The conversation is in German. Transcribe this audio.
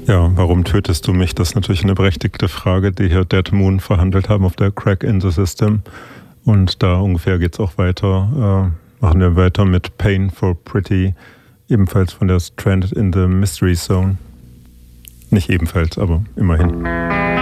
Ja, warum tötest du mich? Das ist natürlich eine berechtigte Frage, die hier Dead Moon verhandelt haben auf der Crack in the System. Und da ungefähr geht es auch weiter. Machen wir weiter mit Pain for Pretty, ebenfalls von der Stranded in the Mystery Zone. Nicht ebenfalls, aber immerhin.